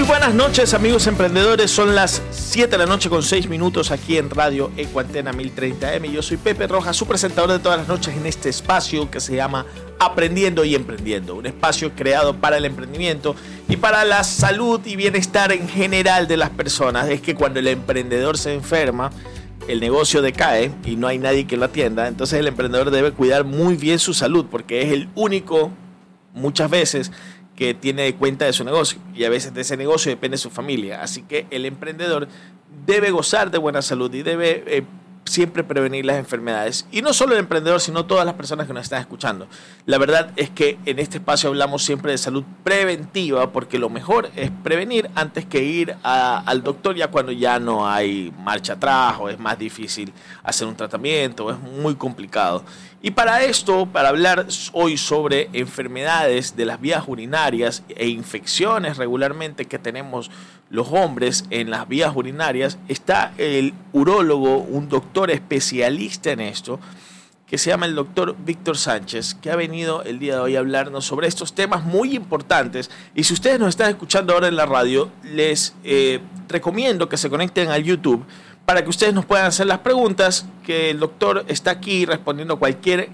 buenas noches, amigos emprendedores. Son las 7 de la noche con 6 minutos aquí en Radio Ecuantena 1030M. Yo soy Pepe Rojas, su presentador de todas las noches en este espacio que se llama Aprendiendo y Emprendiendo. Un espacio creado para el emprendimiento y para la salud y bienestar en general de las personas. Es que cuando el emprendedor se enferma, el negocio decae y no hay nadie que lo atienda. Entonces el emprendedor debe cuidar muy bien su salud porque es el único, muchas veces, que tiene cuenta de su negocio y a veces de ese negocio depende su familia. Así que el emprendedor debe gozar de buena salud y debe siempre prevenir las enfermedades. Y no solo el emprendedor, sino todas las personas que nos están escuchando. La verdad es que en este espacio hablamos siempre de salud preventiva porque lo mejor es prevenir antes que ir al doctor ya cuando ya no hay marcha atrás o es más difícil hacer un tratamiento, o es muy complicado. Y para esto, para hablar hoy sobre enfermedades de las vías urinarias e infecciones regularmente que tenemos los hombres en las vías urinarias, está el urólogo, un doctor especialista en esto, que se llama el doctor Víctor Sánchez, que ha venido el día de hoy a hablarnos sobre estos temas muy importantes. Y si ustedes nos están escuchando ahora en la radio, les recomiendo que se conecten al YouTube para que ustedes nos puedan hacer las preguntas, que el doctor está aquí respondiendo cualquier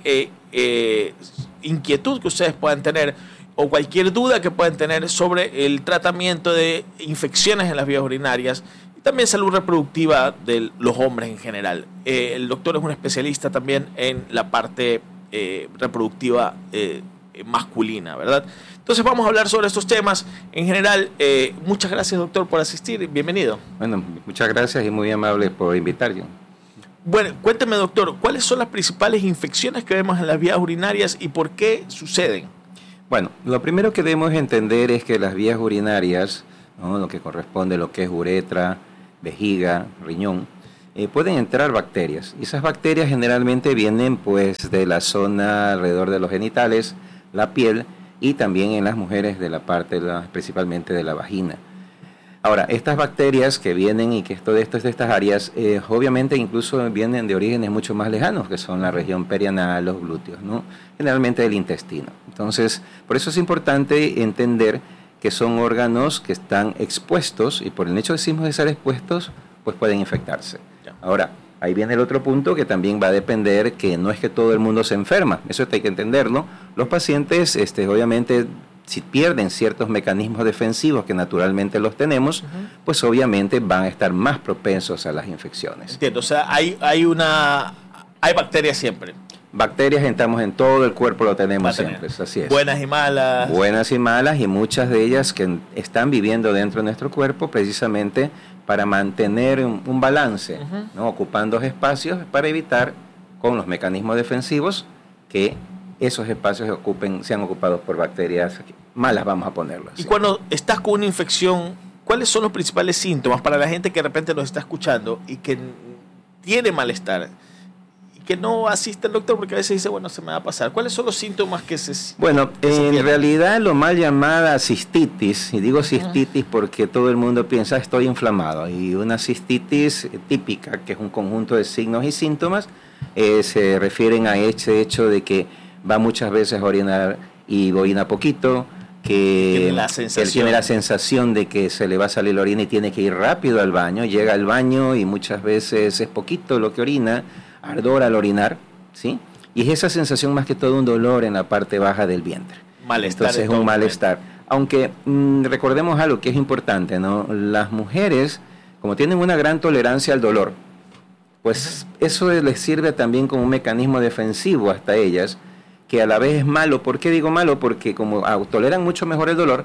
inquietud que ustedes puedan tener o cualquier duda que puedan tener sobre el tratamiento de infecciones en las vías urinarias y también salud reproductiva de los hombres en general. El doctor es un especialista también en la parte reproductiva masculina, ¿verdad? Entonces vamos a hablar sobre estos temas en general. Muchas gracias, doctor, por asistir. Bienvenido. Bueno, muchas gracias y muy amable por invitarme. Bueno, cuénteme, doctor, ¿cuáles son las principales infecciones que vemos en las vías urinarias y por qué suceden? Bueno, lo primero que debemos entender es que las vías urinarias, ¿no?, lo que corresponde a lo que es uretra, vejiga, riñón, pueden entrar bacterias. Y esas bacterias generalmente vienen pues de la zona alrededor de los genitales, la piel y también en las mujeres de la parte, principalmente de la vagina. Ahora, estas bacterias que vienen y que de estas áreas, obviamente incluso vienen de orígenes mucho más lejanos, que son la región perianal, los glúteos, ¿no? Generalmente del intestino. Entonces, por eso es importante entender que son órganos que están expuestos y por el hecho de estar expuestos, pues pueden infectarse. Ahora, ahí viene el otro punto que también va a depender, que no es que todo el mundo se enferma, eso hay que entenderlo. Los pacientes, obviamente, si pierden ciertos mecanismos defensivos que naturalmente los tenemos, pues obviamente van a estar más propensos a las infecciones. Entiendo, o sea, hay bacterias siempre. Bacterias entramos en todo el cuerpo, lo tenemos siempre, así es. Buenas y malas. Buenas y malas, y muchas de ellas que están viviendo dentro de nuestro cuerpo precisamente para mantener un balance, ¿no?, ocupando espacios para evitar con los mecanismos defensivos que esos espacios sean ocupados por bacterias malas, vamos a ponerlo así. Y cuando estás con una infección, ¿cuáles son los principales síntomas para la gente que de repente nos está escuchando y que tiene malestar y que no asiste al doctor porque a veces dice, bueno, se me va a pasar? ¿Cuáles son los síntomas que se Bueno, en realidad lo mal llamada cistitis, y digo cistitis porque todo el mundo piensa estoy inflamado, y una cistitis típica, que es un conjunto de signos y síntomas, se refieren a ese hecho de que va muchas veces a orinar y orina poquito, que él tiene la sensación de que se le va a salir la orina y tiene que ir rápido al baño, llega al baño y muchas veces es poquito lo que orina, ardor al orinar, ¿sí? Y es esa sensación más que todo un dolor en la parte baja del vientre. Malestar. Entonces es un malestar. Aunque recordemos algo que es importante, ¿no? Las mujeres, como tienen una gran tolerancia al dolor, pues eso les sirve también como un mecanismo defensivo hasta ellas, que a la vez es malo. ¿Por qué digo malo? Porque como toleran mucho mejor el dolor,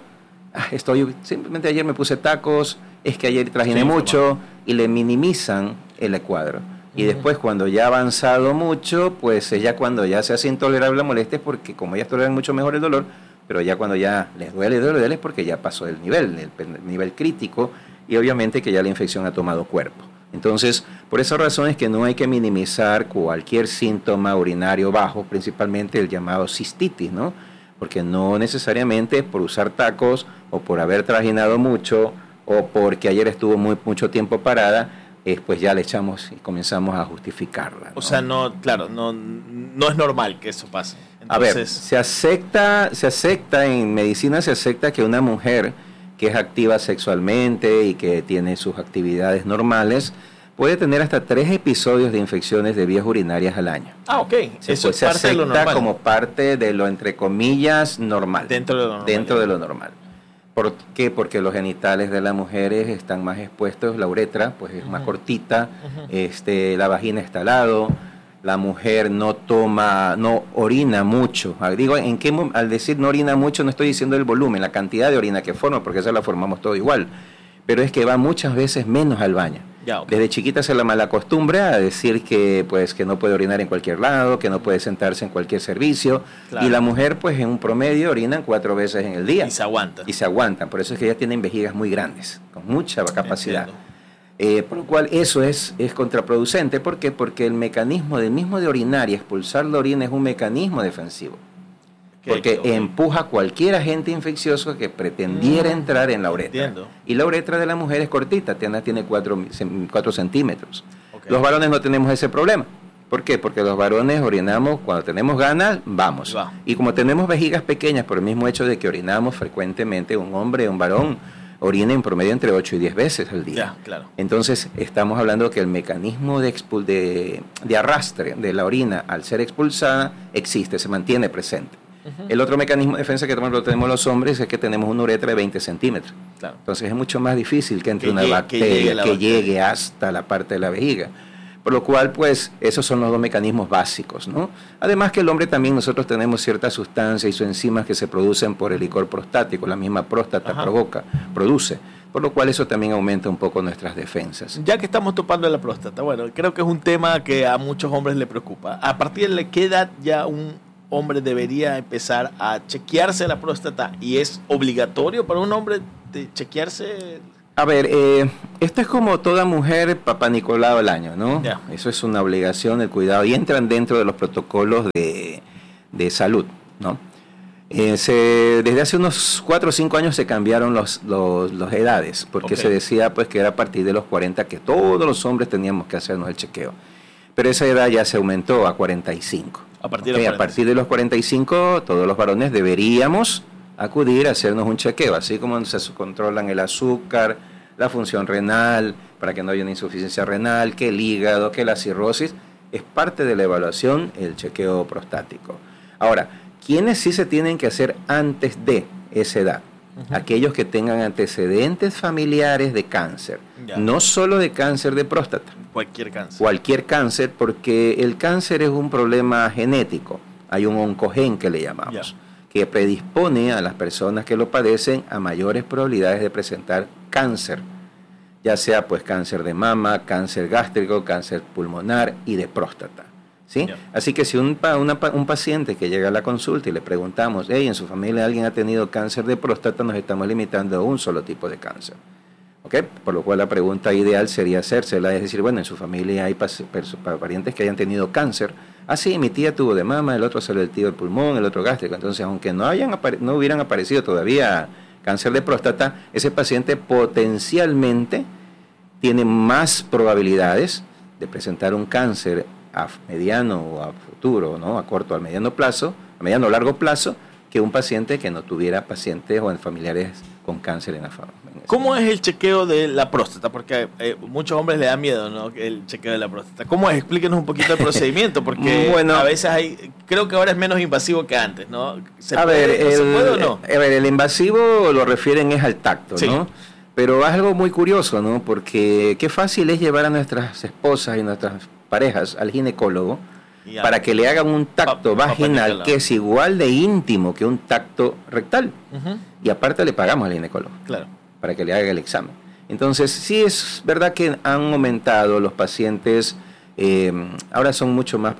simplemente ayer me puse tacos, es que ayer trajiné mucho, y le minimizan el cuadro. Y después cuando ya ha avanzado mucho, pues ya cuando ya se hace intolerable la molestia, porque como ellas toleran mucho mejor el dolor, pero ya cuando ya les duele es porque ya pasó el nivel crítico, y obviamente que ya la infección ha tomado cuerpo. Entonces, por esa razón es que no hay que minimizar cualquier síntoma urinario bajo, principalmente el llamado cistitis, ¿no? Porque no necesariamente por usar tacos o por haber trajinado mucho o porque ayer estuvo mucho tiempo parada, pues ya le echamos y comenzamos a justificarla, ¿no? O sea, no es normal que eso pase. Entonces, a ver, se acepta en medicina, se acepta que una mujer que es activa sexualmente y que tiene sus actividades normales, puede tener hasta 3 episodios de infecciones de vías urinarias al año. Ah, ok. Eso se es parte de lo acepta normal. como parte de lo, entre comillas, normal. Dentro de lo normal. Dentro de lo normal. ¿Por qué? Porque los genitales de las mujeres están más expuestos, la uretra pues es más cortita, la vagina está al lado, la mujer no orina mucho. Digo, al decir no orina mucho no estoy diciendo el volumen, la cantidad de orina que forma, porque esa la formamos todo igual, pero es que va muchas veces menos al baño. Ya, okay. Desde chiquita se la malacostumbra a decir que no puede orinar en cualquier lado, que no puede sentarse en cualquier servicio. Claro. Y la mujer, pues en un promedio, orinan 4 veces en el día. Y se aguantan. Y se aguantan. Por eso es que ellas tienen vejigas muy grandes, con mucha capacidad. Por lo cual eso es contraproducente. ¿Por qué? Porque el mecanismo de orinar y expulsar la orina es un mecanismo defensivo. Porque empuja cualquier agente infeccioso que pretendiera entrar en la uretra. Entiendo. Y la uretra de la mujer es cortita, tiene 4 centímetros. Okay. Los varones no tenemos ese problema. ¿Por qué? Porque los varones orinamos cuando tenemos ganas, vamos. Y como tenemos vejigas pequeñas por el mismo hecho de que orinamos frecuentemente, un hombre, un varón, orina en promedio entre 8 y 10 veces al día. Ya, claro. Entonces estamos hablando que el mecanismo de arrastre de la orina al ser expulsada existe, se mantiene presente. El otro mecanismo de defensa que tenemos los hombres es que tenemos una uretra de 20 centímetros. Claro. Entonces es mucho más difícil que entre una bacteria que llegue hasta la parte de la vejiga. Por lo cual, pues, esos son los 2 mecanismos básicos, ¿no? Además que el hombre también, nosotros tenemos ciertas sustancias y sus enzimas que se producen por el licor prostático, la misma próstata produce. Por lo cual eso también aumenta un poco nuestras defensas. Ya que estamos topando la próstata, bueno, creo que es un tema que a muchos hombres le preocupa. ¿A partir de qué edad ya un hombre debería empezar a chequearse la próstata y es obligatorio para un hombre de chequearse? A ver, esto es como toda mujer Papá Nicolau al año, ¿no? Yeah. Eso es una obligación, el cuidado, y entran dentro de los protocolos de salud, ¿no? Desde hace unos 4 o 5 años se cambiaron las edades, porque se decía pues que era a partir de los 40 que todos los hombres teníamos que hacernos el chequeo. Pero esa edad ya se aumentó a 45. A partir de los 45, todos los varones deberíamos acudir a hacernos un chequeo, así como se controlan el azúcar, la función renal, para que no haya una insuficiencia renal, que el hígado, que la cirrosis, es parte de la evaluación el chequeo prostático. Ahora, ¿quiénes sí se tienen que hacer antes de esa edad? Aquellos que tengan antecedentes familiares de cáncer, no solo de cáncer de próstata. Cualquier cáncer. Cualquier cáncer, porque el cáncer es un problema genético. Hay un oncogen que le llamamos, que predispone a las personas que lo padecen a mayores probabilidades de presentar cáncer, ya sea pues cáncer de mama, cáncer gástrico, cáncer pulmonar y de próstata. ¿Sí? Así que si un paciente que llega a la consulta y le preguntamos, en su familia alguien ha tenido cáncer de próstata, nos estamos limitando a un solo tipo de cáncer. ¿Okay? Por lo cual la pregunta ideal sería hacérsela, es decir, bueno, en su familia hay parientes que hayan tenido cáncer. Ah, sí, mi tía tuvo de mama, el otro salió del tío del pulmón, el otro gástrico. Entonces, aunque no hubieran aparecido todavía cáncer de próstata, ese paciente potencialmente tiene más probabilidades de presentar un cáncer a mediano o a futuro, ¿no? A corto, al mediano plazo, a mediano o largo plazo, que un paciente que no tuviera pacientes o familiares con cáncer en la familia. ¿Cómo es el chequeo de la próstata? Porque muchos hombres le da miedo, ¿no? El chequeo de la próstata. ¿Cómo es? Explíquenos un poquito el procedimiento, porque a veces creo que ahora es menos invasivo que antes, ¿no? ¿Se puede o no? A ver, el invasivo lo refieren es al tacto, sí, ¿no? Pero es algo muy curioso, ¿no? Porque qué fácil es llevar a nuestras esposas y nuestras parejas al ginecólogo para que le hagan un tacto vaginal que es igual de íntimo que un tacto rectal. Y aparte le pagamos al ginecólogo para que le haga el examen. Entonces, sí es verdad que han aumentado los pacientes, ahora son mucho más,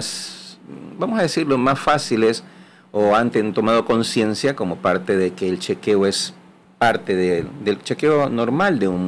vamos a decirlo, más fáciles, o han tomado conciencia como parte de que el chequeo es parte del chequeo normal de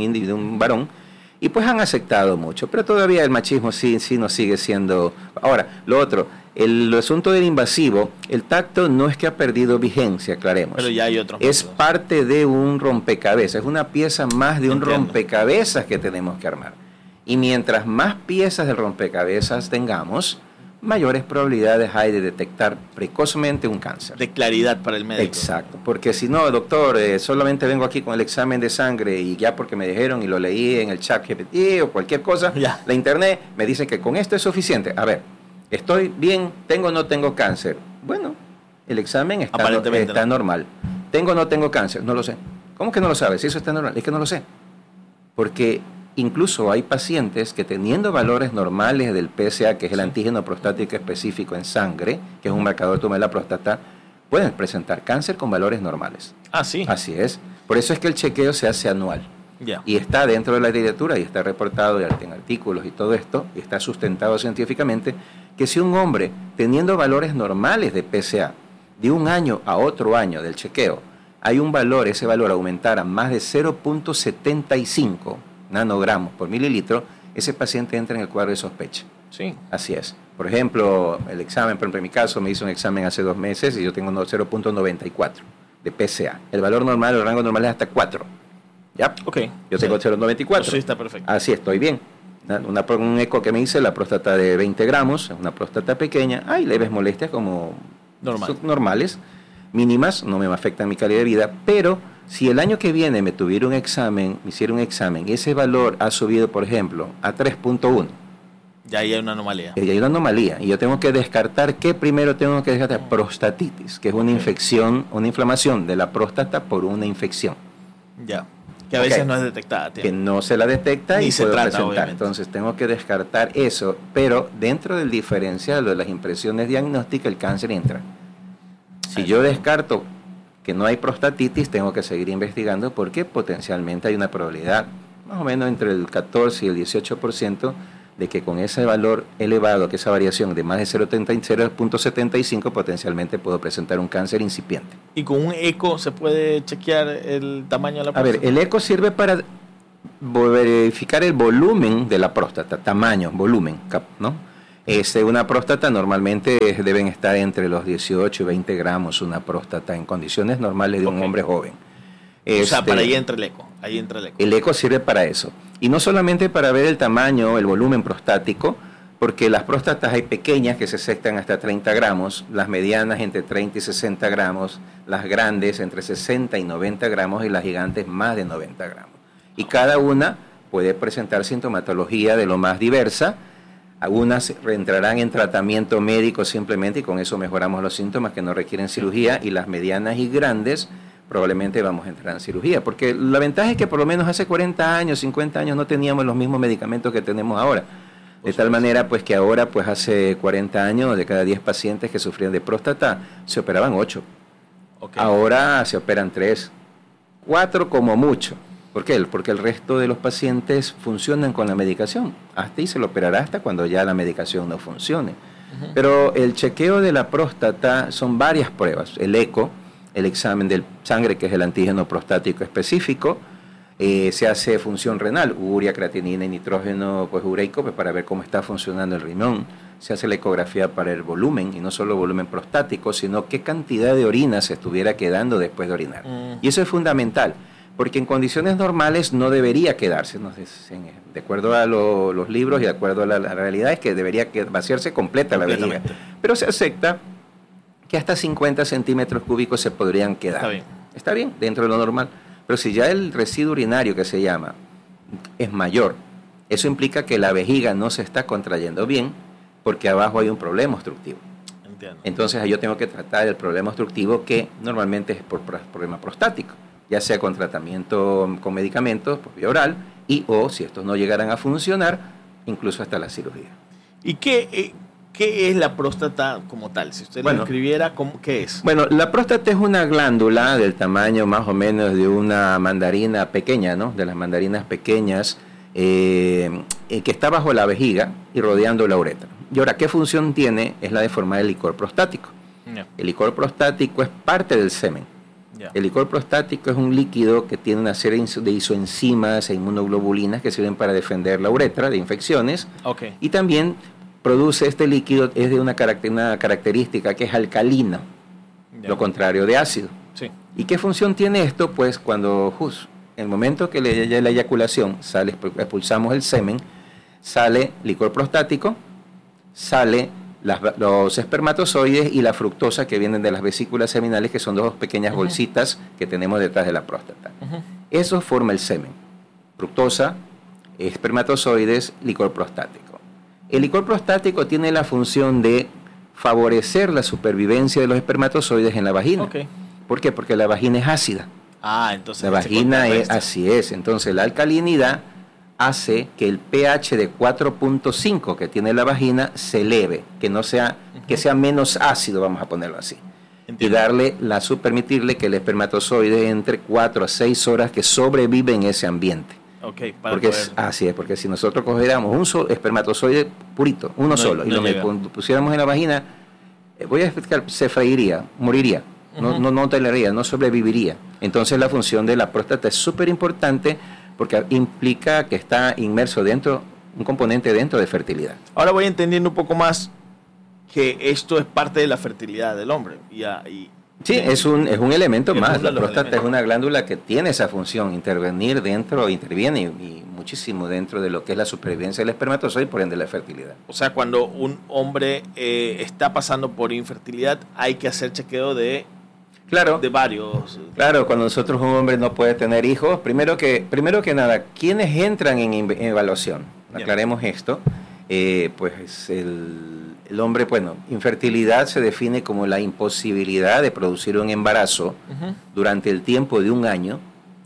un varón, y pues han aceptado mucho, pero todavía el machismo sí nos sigue siendo. Ahora, lo otro, el asunto del invasivo, el tacto no es que ha perdido vigencia, aclaremos. Pero ya hay otros. Es parte de un rompecabezas, es una pieza más de un rompecabezas que tenemos que armar. Y mientras más piezas del rompecabezas tengamos, mayores probabilidades hay de detectar precozmente un cáncer. De claridad para el médico. Exacto, porque si no, doctor, solamente vengo aquí con el examen de sangre y ya porque me dijeron y lo leí en el chat GPT o cualquier cosa, la internet me dice que con esto es suficiente. A ver, estoy bien, tengo o no tengo cáncer. Bueno, el examen está normal. ¿Tengo o no tengo cáncer? No lo sé. ¿Cómo que no lo sabes? Si eso está normal, es que no lo sé. Porque incluso hay pacientes que teniendo valores normales del PSA, que es el antígeno prostático específico en sangre, que es un marcador de la próstata, pueden presentar cáncer con valores normales. Ah, sí. Así es. Por eso es que el chequeo se hace anual. Y está dentro de la literatura y está reportado en artículos y todo esto, y está sustentado científicamente, que si un hombre teniendo valores normales de PSA de un año a otro año del chequeo, hay un valor, ese valor aumentara más de 0.75 nanogramos por mililitro, ese paciente entra en el cuadro de sospecha. Sí. Así es. Por ejemplo, el examen, por ejemplo, en mi caso me hizo un examen hace 2 meses y yo tengo 0.94 de PSA. El valor normal, el rango normal es hasta 4. ¿Ya? Ok. Yo tengo 0.94. Sí, está perfecto. Así estoy bien. Un eco que me hice, la próstata de 20 gramos, es una próstata pequeña. Hay leves molestias como normales, mínimas, no me afectan mi calidad de vida, pero si el año que viene me hiciera un examen y ese valor ha subido, por ejemplo, a 3.1, ya hay una anomalía. Ya hay una anomalía y yo tengo que descartar, ¿qué primero tengo que descartar? Prostatitis, que es una infección, una inflamación de la próstata por una infección. Ya, que a veces no es detectada. Que no se la detecta ni y se puedo trata, presentar. obviamente. Entonces tengo que descartar eso, pero dentro del diferencial de las impresiones diagnósticas, el cáncer entra. Si yo descarto que no hay prostatitis, tengo que seguir investigando porque potencialmente hay una probabilidad más o menos entre el 14 y el 18% de que con ese valor elevado, que esa variación de más de 0.75, potencialmente puedo presentar un cáncer incipiente. ¿Y con un eco se puede chequear el tamaño de la próstata? A ver, el eco sirve para verificar el volumen de la próstata, tamaño, volumen, ¿no? Una próstata normalmente deben estar entre los 18 y 20 gramos, una próstata en condiciones normales de un hombre joven. O sea, para ahí entra el eco. El eco sirve para eso. Y no solamente para ver el tamaño, el volumen prostático, porque las próstatas hay pequeñas que se aceptan hasta 30 gramos, las medianas entre 30 y 60 gramos, las grandes entre 60 y 90 gramos y las gigantes más de 90 gramos. Y cada una puede presentar sintomatología de lo más diversa. Algunas entrarán en tratamiento médico simplemente y con eso mejoramos los síntomas que no requieren cirugía, y las medianas y grandes probablemente vamos a entrar en cirugía, porque la ventaja es que por lo menos hace 40 años, 50 años no teníamos los mismos medicamentos que tenemos ahora. De tal manera pues que ahora, pues hace 40 años, de cada 10 pacientes que sufrían de próstata, se operaban 8. Ahora se operan 3, 4 como mucho. ¿Por qué? Porque el resto de los pacientes funcionan con la medicación. Hasta ahí se lo operará hasta cuando ya la medicación no funcione. Pero el chequeo de la próstata son varias pruebas. El eco, el examen de sangre, que es el antígeno prostático específico, se hace función renal, urea, creatinina y nitrógeno pues ureico, pues, para ver cómo está funcionando el riñón. Se hace la ecografía para el volumen, y no solo volumen prostático, sino qué cantidad de orina se estuviera quedando después de orinar. Y eso es fundamental, porque en condiciones normales no debería quedarse, ¿no? De acuerdo a los libros y de acuerdo a la realidad, es que debería vaciarse completa la vejiga. Pero se acepta que hasta 50 centímetros cúbicos se podrían quedar. Está bien, dentro de lo normal. Pero si ya el residuo urinario, que se llama, es mayor, eso implica que la vejiga no se está contrayendo bien, porque abajo hay un problema obstructivo. Entiendo. Entonces yo tengo que tratar el problema obstructivo, que normalmente es por problema prostático, ya sea con tratamiento con medicamentos por vía oral, o si estos no llegaran a funcionar, incluso hasta la cirugía. ¿Y qué es la próstata como tal? Si usted lo escribiera, ¿qué es? Bueno, la próstata es una glándula del tamaño más o menos de una mandarina pequeña, ¿no? De las mandarinas pequeñas, que está bajo la vejiga y rodeando la uretra. Y ahora, ¿qué función tiene? Es la de formar el licor prostático. El licor prostático es parte del semen. El licor prostático es un líquido que tiene una serie de isoenzimas e inmunoglobulinas que sirven para defender la uretra de infecciones. Y también produce este líquido, es de una característica que es alcalino, lo contrario de ácido. ¿Y qué función tiene esto? Pues cuando en el momento que la eyaculación expulsamos el semen, sale licor prostático, sale los espermatozoides y la fructosa que vienen de las vesículas seminales, que son dos pequeñas bolsitas que tenemos detrás de la próstata. Eso forma el semen. Fructosa, espermatozoides, licor prostático. El licor prostático tiene la función de favorecer la supervivencia de los espermatozoides en la vagina. Okay. ¿Por qué? Porque la vagina es ácida. Entonces la vagina es, así es. Entonces la alcalinidad hace que el pH de 4.5 que tiene la vagina se eleve, que no sea, que sea menos ácido, vamos a ponerlo así. Entiendo. Y permitirle que el espermatozoide entre 4 a 6 horas que sobrevive en ese ambiente. Okay, porque así es, porque si nosotros cogiéramos un solo espermatozoide purito, uno solo, y lo pusiéramos en la vagina, voy a explicar, se freiría, moriría, no toleraría, no sobreviviría. Entonces la función de la próstata es súper importante porque implica que está inmerso dentro, un componente dentro de fertilidad. Ahora voy entendiendo un poco más que esto es parte de la fertilidad del hombre. Sí, es un elemento más. La próstata es una glándula que tiene esa función, interviene y muchísimo dentro de lo que es la supervivencia del espermatozoide, por ende la fertilidad. O sea, cuando un hombre está pasando por infertilidad, hay que hacer chequeo de varios. Claro, cuando un hombre no puede tener hijos, primero que nada, ¿quiénes entran en evaluación? Aclaremos esto. Pues el hombre, infertilidad se define como la imposibilidad de producir un embarazo durante el tiempo de un año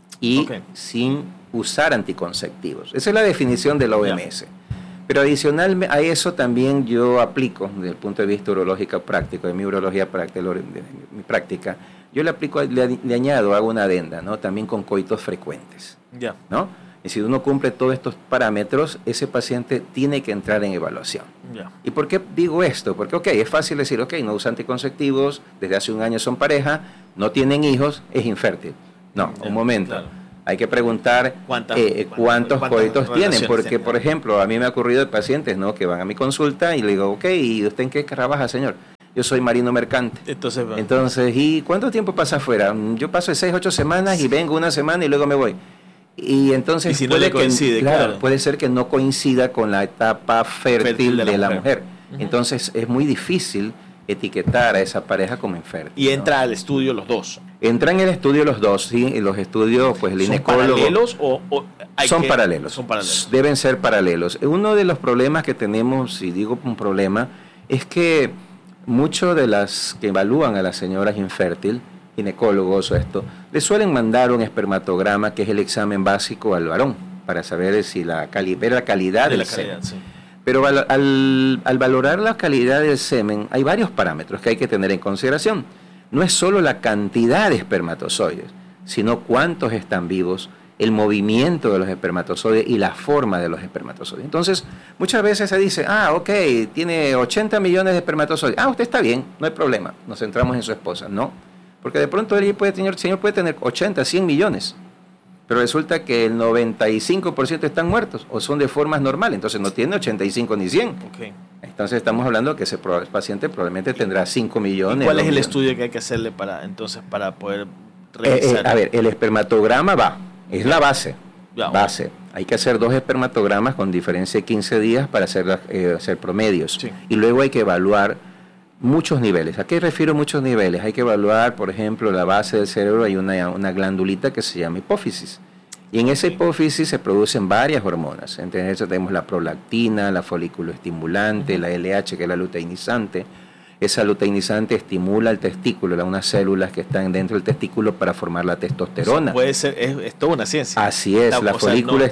y sin usar anticonceptivos. Esa es la definición de la OMS. Pero adicional a eso también yo aplico, desde el punto de vista urológico práctico, de mi urología práctica, de mi práctica, yo le aplico, le añado, hago una adenda, ¿no? También con coitos frecuentes, ¿no? Y si uno cumple todos estos parámetros, ese paciente tiene que entrar en evaluación. ¿Y por qué digo esto? Porque, es fácil decir, no usa anticonceptivos, desde hace un año son pareja, no tienen hijos, es infértil. No, un momento. Claro. Hay que preguntar cuántos coitos tienen, porque, por ejemplo, a mí me ha ocurrido de pacientes, ¿no?, que van a mi consulta y le digo, ¿y usted en qué trabaja, señor? Yo soy marino mercante. Entonces, ¿y cuánto tiempo pasa afuera? Yo paso de 6 a 8 semanas y vengo una semana y luego me voy. Y entonces si puede ser que no coincida con la etapa fértil de la mujer. Entonces es muy difícil etiquetar a esa pareja como infértil. Y entra al estudio los dos. Entran en el estudio los dos, sí. En los estudios, pues el ginecólogo. ¿Son paralelos son paralelos? Son paralelos. Deben ser paralelos. Uno de los problemas que tenemos, si digo un problema, es que muchos de las que evalúan a las señoras infértiles, ginecólogos o esto, le suelen mandar un espermatograma, que es el examen básico al varón, para saber si ver la calidad del semen. Sí. Pero al valorar la calidad del semen, hay varios parámetros que hay que tener en consideración. No es solo la cantidad de espermatozoides, sino cuántos están vivos, el movimiento de los espermatozoides y la forma de los espermatozoides. Entonces, muchas veces se dice, tiene 80 millones de espermatozoides. Usted está bien, no hay problema, nos centramos en su esposa. No, porque de pronto el señor puede tener 80, 100 millones, pero resulta que el 95% están muertos o son de formas normales, entonces no tiene 85 ni 100. Entonces estamos hablando que ese paciente probablemente tendrá 5 millones. ¿Y cuál es el estudio que hay que hacerle para poder revisar? El espermatograma es la base. Hay que hacer 2 espermatogramas con diferencia de 15 días para hacer promedios. Sí. Y luego hay que evaluar muchos niveles. ¿A qué refiero muchos niveles? Hay que evaluar, por ejemplo, la base del cerebro. Hay una glandulita que se llama hipófisis. Y en esa hipófisis se producen varias hormonas. Entre ellas tenemos la prolactina, la folículo estimulante, la LH, que es la luteinizante. Esa luteinizante estimula el testículo, unas células que están dentro del testículo para formar la testosterona. Puede ser, es toda una ciencia. Así es, la folícula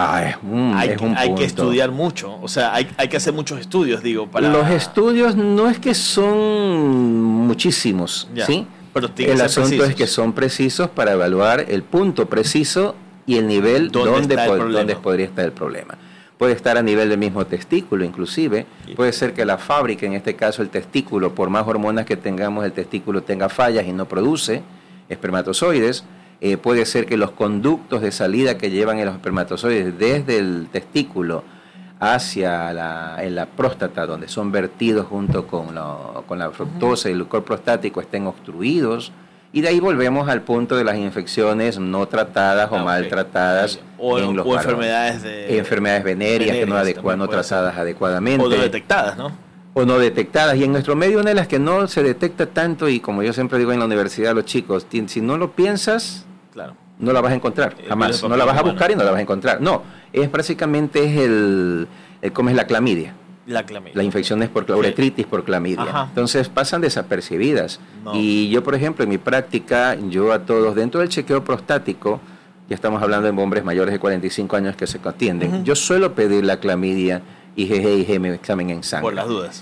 hay que estudiar mucho, o sea, hay que hacer muchos estudios, Los estudios no es que son muchísimos, ¿sí? Pero el asunto es que son precisos para evaluar el punto preciso y el nivel donde podría estar el problema. Puede estar a nivel del mismo testículo, inclusive. Puede ser que la fábrica, en este caso el testículo, por más hormonas que tengamos, el testículo tenga fallas y no produce espermatozoides. Puede ser que los conductos de salida que llevan los espermatozoides desde el testículo hacia la próstata, donde son vertidos junto con la fructosa y el licor prostático, estén obstruidos. Y de ahí volvemos al punto de las infecciones no tratadas o maltratadas o enfermedades venéreas que no tratadas adecuadamente. O detectadas, ¿no? o no detectadas. Y en nuestro medio una de las que no se detecta tanto, y como yo siempre digo en la universidad a los chicos, si no lo piensas, claro, no la vas a encontrar, jamás. No la vas a buscar y no la vas a encontrar. No, es básicamente ¿cómo es la clamidia? La clamidia. La infección es por la uretritis por clamidia. Ajá. Entonces pasan desapercibidas. No. Y yo, por ejemplo, en mi práctica, yo a todos, dentro del chequeo prostático, ya estamos hablando de hombres mayores de 45 años que se atienden, yo suelo pedir la clamidia, IgG y IgM examen en sangre. Por las dudas.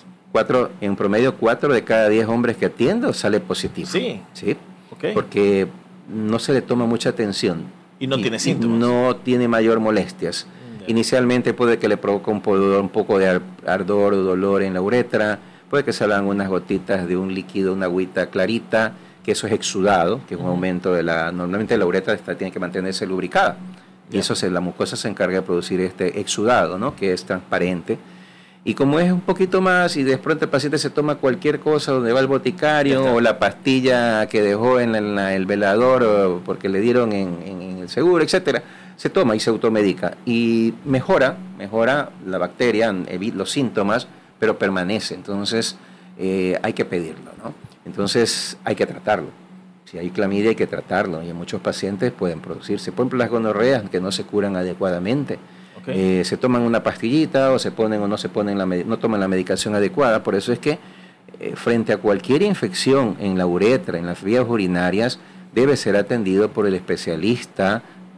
En promedio, 4 de cada 10 hombres que atiendo sale positivo. Sí. Sí. Okay. Porque no se le toma mucha atención. Y no tiene síntomas. No tiene mayor molestias. Inicialmente puede que le provoque un poco de ardor o dolor en la uretra, puede que salgan unas gotitas de un líquido, una agüita clarita, que eso es exudado, que es un aumento normalmente la uretra tiene que mantenerse lubricada, y eso la mucosa se encarga de producir este exudado, ¿no? Que es transparente. Y como es un poquito más, y de pronto el paciente se toma cualquier cosa donde va el boticario, o la pastilla que dejó en el velador, o porque le dieron en el seguro, etcétera, se toma y se automedica. Y mejora la bacteria, evita los síntomas, pero permanece. Entonces hay que pedirlo, ¿no? Entonces hay que tratarlo. Si hay clamidia hay que tratarlo, y en muchos pacientes pueden producirse. Por ejemplo, las gonorreas que no se curan adecuadamente. Se toman una pastillita o se ponen o no se ponen no toman la medicación adecuada. Por eso es que frente a cualquier infección en la uretra, en las vías urinarias, debe ser atendido por el especialista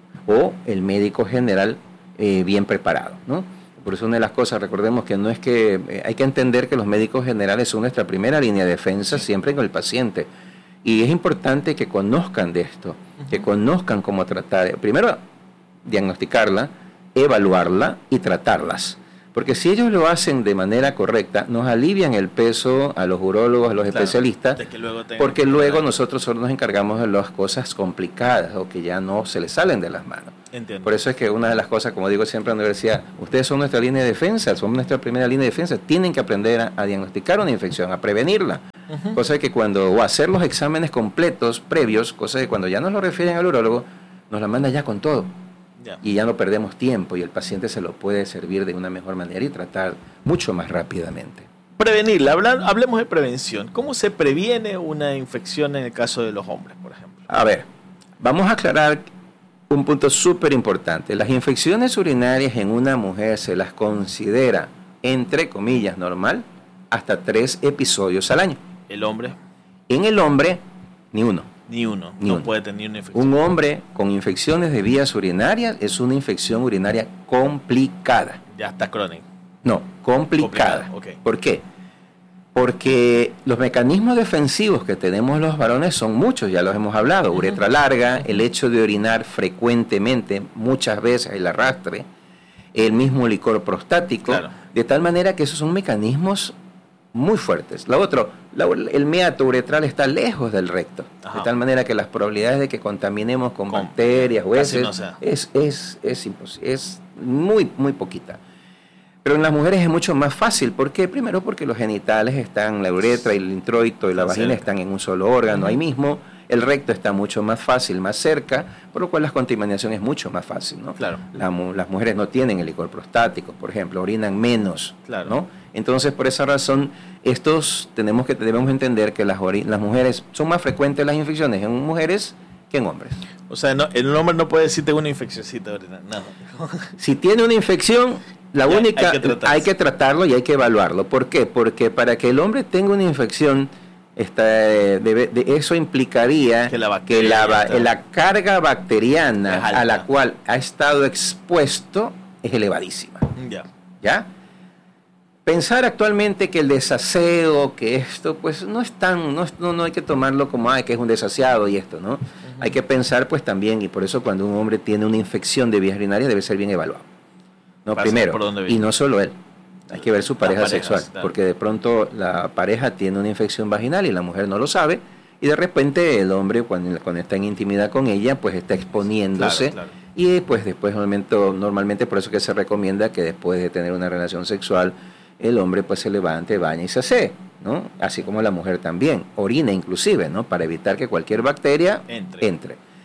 o el médico general bien preparado, ¿no? Por eso una de las cosas, recordemos que no es que hay que entender que los médicos generales son nuestra primera línea de defensa siempre con el paciente, y es importante que conozcan de esto, que conozcan cómo tratar, primero diagnosticarla, evaluarla y tratarlas. Porque si ellos lo hacen de manera correcta, nos alivian el peso a los urólogos, a los especialistas, porque luego nosotros solo nos encargamos de las cosas complicadas o que ya no se les salen de las manos. Entiendo. Por eso es que una de las cosas, como digo siempre en la universidad, ustedes son nuestra línea de defensa, son nuestra primera línea de defensa, tienen que aprender a diagnosticar una infección, a prevenirla. Cosa que o hacer los exámenes completos previos, cosa que cuando ya nos lo refieren al urólogo, nos la manda ya con todo. Y ya no perdemos tiempo y el paciente se lo puede servir de una mejor manera y tratar mucho más rápidamente. Prevenirla, hablemos de prevención. ¿Cómo se previene una infección en el caso de los hombres, por ejemplo? A ver, vamos a aclarar un punto súper importante. Las infecciones urinarias en una mujer se las considera, entre comillas, normal, hasta 3 episodios al año. ¿El hombre? En el hombre, ni uno. No puede tener una infección. Un hombre con infecciones de vías urinarias es una infección urinaria complicada. Ya está crónica. No, complicada. Okay. ¿Por qué? Porque los mecanismos defensivos que tenemos los varones son muchos, ya los hemos hablado. Uretra larga, el hecho de orinar frecuentemente, muchas veces el arrastre, el mismo licor prostático, de tal manera que esos son mecanismos muy fuertes. Lo otro, el meato uretral está lejos del recto, de tal manera que las probabilidades de que contaminemos con bacterias o heces es imposible, es muy, muy poquita. Pero en las mujeres es mucho más fácil. ¿Por qué? Primero porque los genitales están, la uretra y el introito y la vagina están en un solo órgano ahí mismo. El recto está mucho más fácil, más cerca, por lo cual la contaminación es mucho más fácil, ¿no? Claro. Las mujeres no tienen el licor prostático, por ejemplo, orinan menos, claro, ¿no? Entonces, por esa razón, debemos entender que las mujeres son más frecuentes las infecciones en mujeres que en hombres. O sea, el hombre no puede decir tengo una infeccióncita ahorita, no. Si tiene una infección, hay que tratarlo y hay que evaluarlo. ¿Por qué? Porque para que el hombre tenga una infección, eso implicaría que la carga bacteriana a la cual ha estado expuesto es elevadísima. ¿Ya? Pensar actualmente que el desaseo, que esto, pues no hay que tomarlo como que es un desaseado y esto, ¿no? Hay que pensar pues también, y por eso cuando un hombre tiene una infección de vías urinarias debe ser bien evaluado. No, primero, y no solo él. Hay que ver su pareja sexual, porque de pronto la pareja tiene una infección vaginal y la mujer no lo sabe, y de repente el hombre cuando está en intimidad con ella, pues está exponiéndose, y pues después normalmente por eso que se recomienda que después de tener una relación sexual, el hombre pues se levante, baña y se asee, ¿no? Así como la mujer también, orina inclusive, ¿no? Para evitar que cualquier bacteria entre.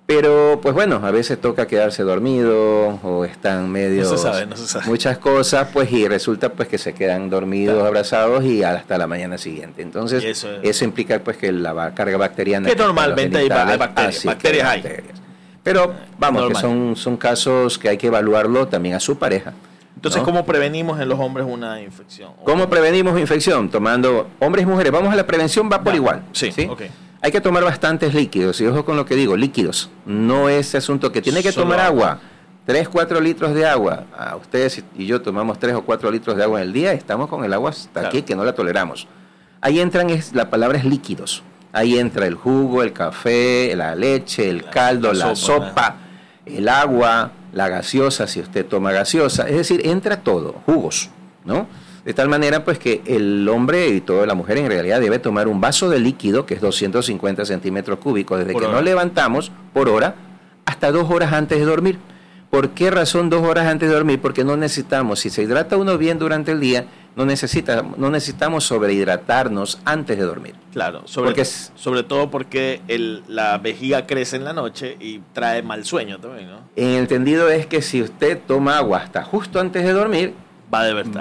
Pero, pues bueno, a veces toca quedarse dormido o están medio... No se sabe. Muchas cosas, pues, y resulta pues que se quedan dormidos, abrazados y hasta la mañana siguiente. Entonces, eso implica pues que la carga bacteriana... Que normalmente hay bacterias. Bacterias hay. Pero, vamos, que son casos que hay que evaluarlo también a su pareja. Entonces, ¿no? ¿Cómo prevenimos en los hombres una infección? ¿Cómo prevenimos infección? Tomando hombres y mujeres. Vamos a la prevención, va por igual. Sí, okay. Hay que tomar bastantes líquidos, y ojo con lo que digo, líquidos, no es asunto que tiene que tomar agua, 3-4 litros de agua. Ustedes y yo tomamos 3 o 4 litros de agua en el día, estamos con el agua hasta aquí, que no la toleramos. Ahí entran, la palabra es líquidos, ahí entra el jugo, el café, la leche, el caldo, la sopa, el agua, la gaseosa, si usted toma gaseosa, es decir, entra todo, jugos, ¿no? De tal manera pues que el hombre y toda la mujer en realidad debe tomar un vaso de líquido, que es 250 centímetros cúbicos, desde que nos levantamos por hora hasta 2 horas antes de dormir. ¿Por qué razón 2 horas antes de dormir? Porque no necesitamos, si se hidrata uno bien durante el día, no necesitamos sobrehidratarnos antes de dormir. Claro, sobre todo porque la vejiga crece en la noche y trae mal sueño también, ¿no? En el entendido es que si usted toma agua hasta justo antes de dormir, va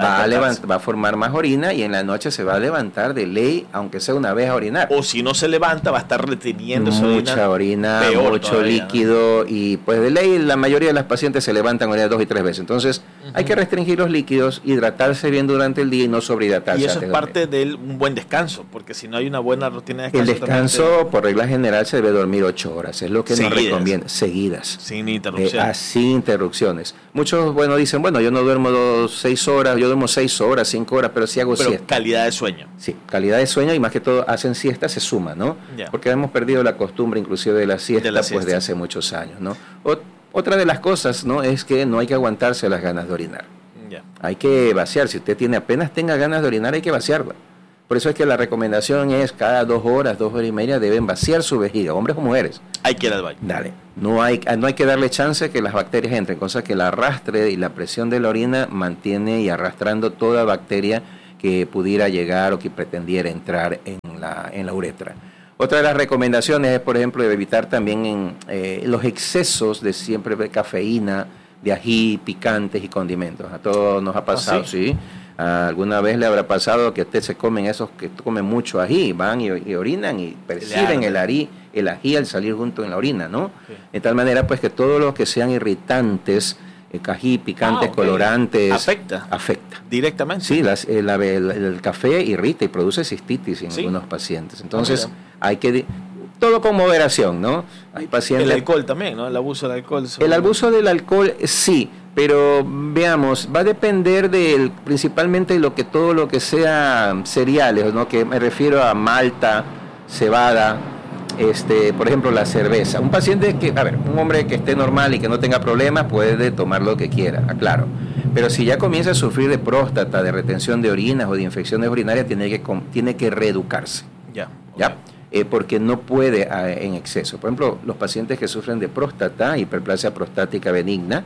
a formar más orina y en la noche se va a levantar de ley, aunque sea una vez a orinar. O si no se levanta, va a estar reteniendo mucha orina, mucho todavía, líquido, ¿no? Y pues de ley la mayoría de las pacientes se levantan 2 y 3 veces. Entonces hay que restringir los líquidos, hidratarse bien durante el día y no sobrehidratarse. Y eso es parte de un buen descanso, porque si no hay una buena rutina de descanso... El descanso, por regla general, se debe dormir 8 horas, es lo que nos recomienda, seguidas. Sin interrupciones. Sin interrupciones. Muchos, dicen, yo no duermo 6 horas, yo duermo 6 horas, 5 horas, pero sí hago siesta. Calidad de sueño. Sí, calidad de sueño y más que todo hacen siesta, se suma, ¿no? Yeah. Porque hemos perdido la costumbre inclusive de la siesta, pues de hace muchos años, ¿no? Otra de las cosas, ¿no? Es que no hay que aguantarse las ganas de orinar. Yeah. Hay que vaciar, si usted apenas tenga ganas de orinar, hay que vaciarla. Por eso es que la recomendación es cada 2 horas, 2 horas y media deben vaciar su vejiga, hombres o mujeres. Hay que ir al baño. Dale. No hay que darle chance que las bacterias entren, cosa que el arrastre y la presión de la orina mantiene y arrastrando toda bacteria que pudiera llegar o que pretendiera entrar en la uretra. Otra de las recomendaciones es, por ejemplo, evitar también los excesos de cafeína, de ají, picantes y condimentos. A todos nos ha pasado, ¿sí? ¿Alguna vez le habrá pasado que usted se comen esos que comen mucho ají, van y orinan y perciben el ají al salir junto en la orina, ¿no? Okay. De tal manera pues que todos los que sean irritantes, ají, picantes, colorantes, afecta directamente. Sí, el café irrita y produce cistitis en algunos pacientes. Entonces hay que todo con moderación, ¿no? Hay pacientes. El alcohol también, ¿no? El abuso del alcohol. El abuso del alcohol, sí. Pero veamos, va a depender principalmente de todo lo que sea cereales, ¿no? Que me refiero a malta, cebada, por ejemplo la cerveza. Un paciente un hombre que esté normal y que no tenga problemas puede tomar lo que quiera, aclaro. Pero si ya comienza a sufrir de próstata, de retención de orinas o de infecciones urinarias, tiene que reeducarse. ¿Ya? Porque no puede en exceso. Por ejemplo, los pacientes que sufren de próstata, hiperplasia prostática benigna,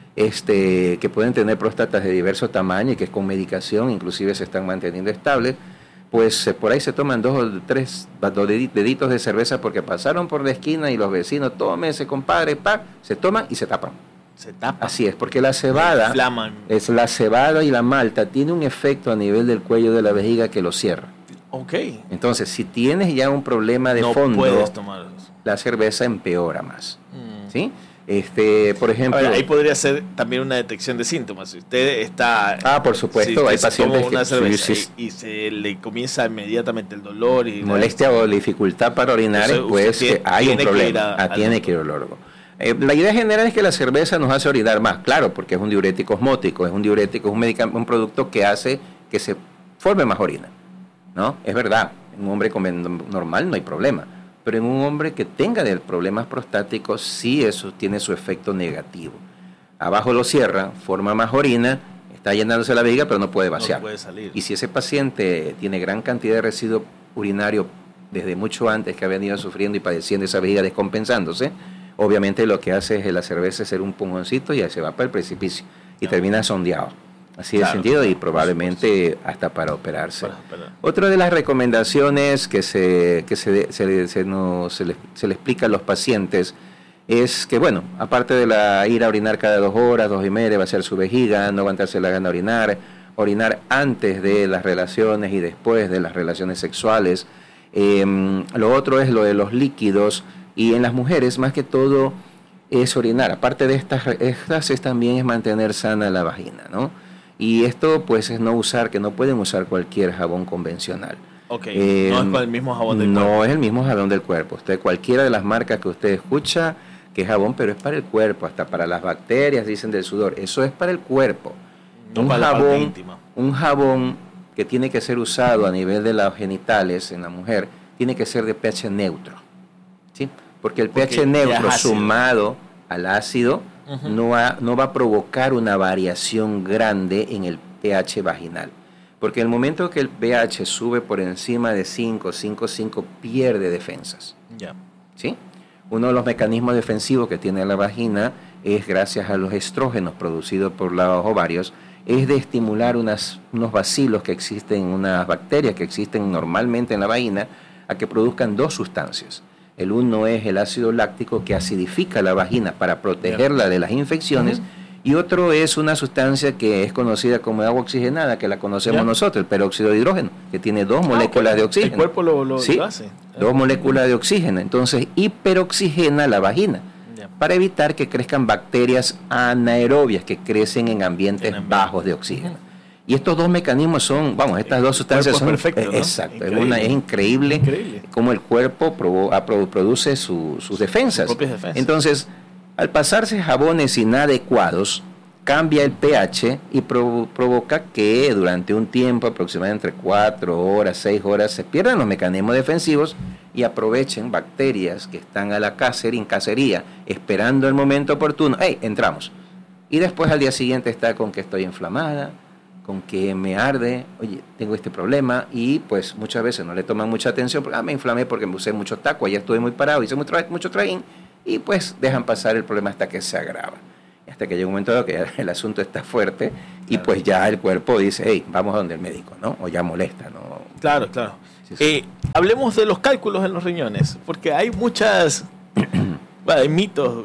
que pueden tener próstatas de diversos tamaños y que con medicación inclusive se están manteniendo estables, pues por ahí se toman 2 o 3 deditos de cerveza porque pasaron por la esquina y los vecinos, tómese compadre, se toman y se tapan. Así es, porque la cebada, la cebada y la malta tiene un efecto a nivel del cuello de la vejiga que lo cierra. Okay. Entonces, si tienes ya un problema de fondo, puedes tomar la cerveza empeora más. ¿Sí? Por ejemplo, ahí podría ser también una detección de síntomas. Si usted está... por supuesto, hay pacientes que cerveza y se le comienza inmediatamente el dolor y molestia o dificultad para orinar, pues hay un problema. Tiene que ir al urólogo. La idea general es que la cerveza nos hace orinar más, claro, porque es un diurético osmótico, es un producto que hace que se forme más orina, ¿no? Es verdad, en un hombre normal no hay problema. Pero en un hombre que tenga problemas prostáticos, sí eso tiene su efecto negativo. Abajo lo cierra, forma más orina, está llenándose la vejiga, pero no puede vaciar. No puede salir. Y si ese paciente tiene gran cantidad de residuo urinario desde mucho antes que ha venido sufriendo y padeciendo esa vejiga descompensándose, obviamente lo que hace es la cerveza ser un pujoncito y se va para el precipicio y termina sondeado. Así de sentido y probablemente hasta para operarse. Otra de las recomendaciones que se le explica a los pacientes es que, bueno, aparte de ir a orinar cada 2 horas, 2 y media, vaciar su vejiga, no aguantarse la gana de orinar antes de las relaciones y después de las relaciones sexuales. Lo otro es lo de los líquidos, y en las mujeres más que todo es orinar. Aparte de estas también es mantener sana la vagina, ¿no? Y esto pues es que no pueden usar cualquier jabón convencional. No es con el mismo jabón del cuerpo. No es el mismo jabón del cuerpo. Cualquiera de las marcas que usted escucha que es jabón, pero es para el cuerpo, hasta para las bacterias, dicen, del sudor. Eso es para el cuerpo. No para la parte íntima. Un jabón que tiene que ser usado a nivel de los genitales en la mujer, tiene que ser de pH neutro, ¿sí? Porque el pH neutro sumado al ácido no va a provocar una variación grande en el pH vaginal. Porque el momento que el pH sube por encima de 5.5 pierde defensas. ¿Sí? Uno de los mecanismos defensivos que tiene la vagina es, gracias a los estrógenos producidos por los ovarios, es de estimular unos bacilos que existen, unas bacterias que existen normalmente en la vagina, a que produzcan 2 sustancias. El uno es el ácido láctico, que acidifica la vagina para protegerla de las infecciones, y otro es una sustancia que es conocida como agua oxigenada, que la conocemos nosotros, el peróxido de hidrógeno, que tiene 2 moléculas de oxígeno. El cuerpo lo hace. 2 moléculas de oxígeno. Entonces hiperoxigena la vagina para evitar que crezcan bacterias anaerobias que crecen en ambientes bajos de oxígeno. Y estos 2 mecanismos son, estas 2 sustancias son perfecto, ¿no? Exacto. Es increíble cómo el cuerpo produce sus defensas. Entonces, al pasarse jabones inadecuados, cambia el pH y provoca que durante un tiempo, aproximadamente entre 4 horas, 6 horas, se pierdan los mecanismos defensivos y aprovechen bacterias que están a la cacería, esperando el momento oportuno. ¡Hey! Entramos. Y después al día siguiente está con que estoy inflamada, con que me arde, oye, tengo este problema, y pues muchas veces no le toman mucha atención, porque me inflamé porque me usé mucho taco, ayer estuve muy parado, hice mucho trajín, y pues dejan pasar el problema hasta que se agrava. Hasta que llega un momento que el asunto está fuerte, y pues ya el cuerpo dice, hey, vamos a donde el médico, ¿no? O ya molesta, ¿no? Claro. Sí. Hablemos de los cálculos en los riñones, porque hay muchas... hay mitos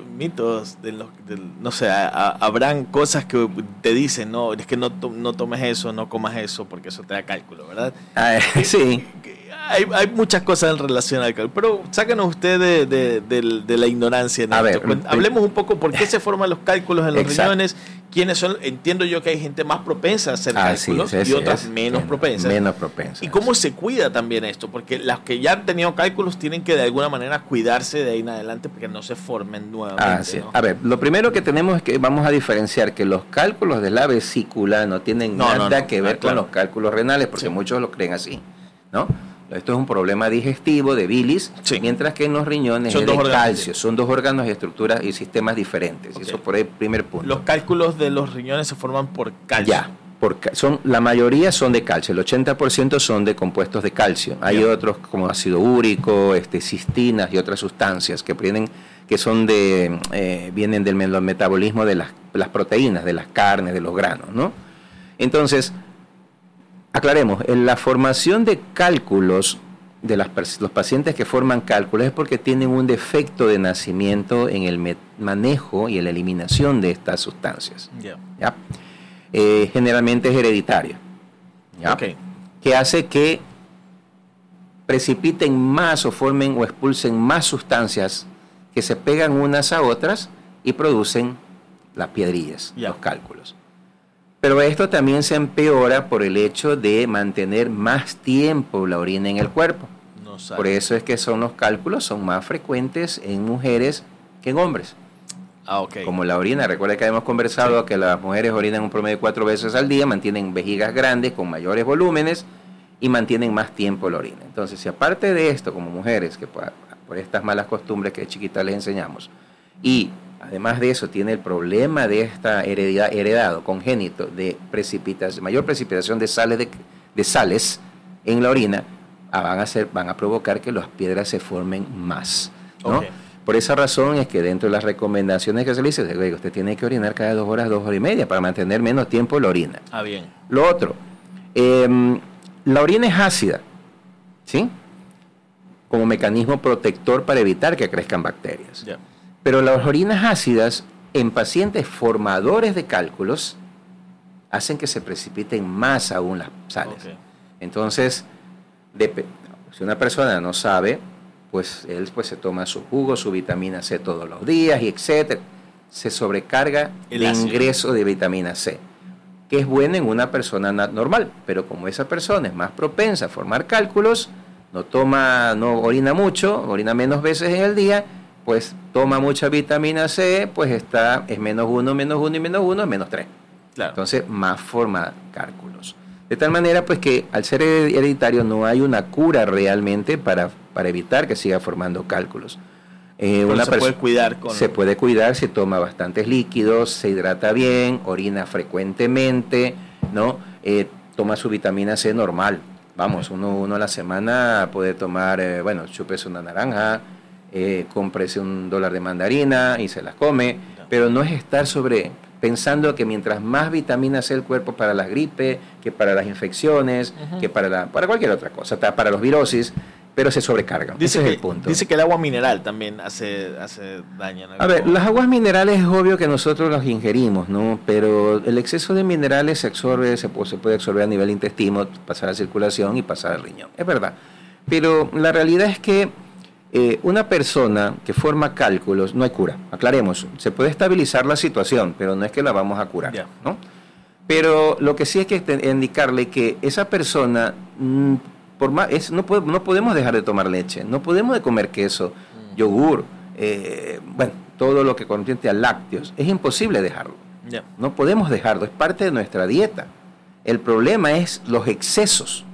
no sé, habrán cosas que te dicen, no, es que no tomes eso, no comas eso, porque eso te da cálculo, ¿verdad? Sí. Hay muchas cosas en relación al cálculo, pero sácanos usted de la ignorancia en esto. Hablemos un poco por qué se forman los cálculos en los riñones, quiénes son. Entiendo yo que hay gente más propensa a hacer cálculos y otras menos propensas. Y cómo se cuida también esto, porque las que ya han tenido cálculos tienen que de alguna manera cuidarse de ahí en adelante porque no se formen nuevamente. ¿No? A ver, lo primero que tenemos es que vamos a diferenciar que los cálculos de la vesícula no tienen nada que ver con los cálculos renales, porque muchos lo creen así, ¿no? Esto es un problema digestivo, de bilis, mientras que en los riñones es de calcio. Son 2 órganos y estructuras y sistemas diferentes. Eso por ahí, primer punto. Los cálculos de los riñones se forman por calcio. La mayoría son de calcio, el 80% son de compuestos de calcio. Hay otros como ácido úrico, cistinas y otras sustancias que vienen del metabolismo de las proteínas, de las carnes, de los granos, ¿no? Entonces, aclaremos, en la formación de cálculos de los pacientes que forman cálculos es porque tienen un defecto de nacimiento en el manejo y en la eliminación de estas sustancias. ¿Ya? Generalmente es hereditario, ¿ya? Que hace que precipiten más o formen o expulsen más sustancias que se pegan unas a otras y producen las piedrillas, los cálculos. Pero esto también se empeora por el hecho de mantener más tiempo la orina en el cuerpo. Por eso es que los cálculos son más frecuentes en mujeres que en hombres. Como la orina, recuerda que hemos conversado que las mujeres orinan un promedio de 4 veces al día, mantienen vejigas grandes con mayores volúmenes y mantienen más tiempo la orina. Entonces, si aparte de esto, como mujeres, que por estas malas costumbres que de chiquitas les enseñamos, y además de eso tiene el problema de esta heredado congénito de mayor precipitación de sales en la orina, van a provocar que las piedras se formen más, ¿no? Por esa razón es que dentro de las recomendaciones que se le dice, usted tiene que orinar cada 2 horas, 2 horas y media para mantener menos tiempo la orina. Bien. Lo otro, la orina es ácida, ¿sí? Como mecanismo protector para evitar que crezcan bacterias. Pero las orinas ácidas en pacientes formadores de cálculos hacen que se precipiten más aún las sales. Okay. Entonces, si una persona no sabe, pues él se toma su jugo, su vitamina C todos los días y etcétera. Se sobrecarga el ingreso de vitamina C, que es buena en una persona normal, pero como esa persona es más propensa a formar cálculos, no orina mucho, orina menos veces en el día, pues toma mucha vitamina C, pues es menos 1 y menos 1 es menos 3. Claro. Entonces, más forma cálculos. De tal manera, pues que al ser hereditario no hay una cura realmente para evitar que siga formando cálculos. Se puede cuidar si toma bastantes líquidos, se hidrata bien, orina frecuentemente, ¿no? Toma su vitamina C normal. Vamos, uno a la semana puede tomar, chúpese una naranja, cómprese $1 de mandarina y se las come, pero no es estar pensando que mientras más vitamina C el cuerpo para las gripes, que para las infecciones, que para cualquier otra cosa, para los virosis, pero se sobrecargan. Ese es el punto. Dice que el agua mineral también hace daño, ¿no? A ver, las aguas minerales es obvio que nosotros las ingerimos, ¿no? Pero el exceso de minerales se puede absorber a nivel intestino, pasar a circulación y pasar al riñón. Es verdad. Pero la realidad es que una persona que forma cálculos, no hay cura, aclaremos, se puede estabilizar la situación, pero no es que la vamos a curar, ¿no? Pero lo que sí hay que indicarle que esa persona, no podemos dejar de tomar leche, no podemos de comer queso, yogur, todo lo que contiene a lácteos, es imposible dejarlo, no podemos dejarlo, es parte de nuestra dieta. El problema es los excesos